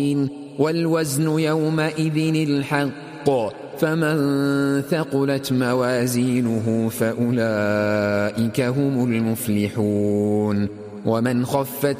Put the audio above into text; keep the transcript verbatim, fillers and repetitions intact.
والوزن يومئذ الحق فمن ثقلت موازينه فأولئك هم المفلحون ومن خفت